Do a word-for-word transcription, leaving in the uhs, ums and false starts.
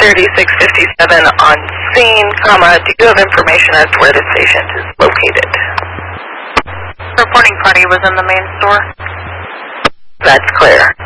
thirty-six fifty-seven on scene, comma, do you have information as to where this patient is located? Reporting party was in the main store. That's clear.